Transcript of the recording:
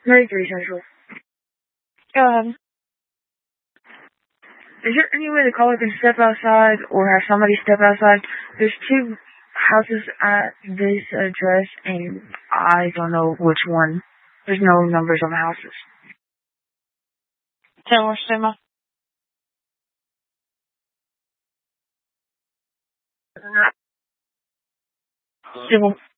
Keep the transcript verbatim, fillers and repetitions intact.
Mercury Central. Go ahead. Is there any way the caller can step outside or have somebody step outside? There's two houses at this address, and I don't know which one. There's no numbers on the houses. Taylor Stima. Civil.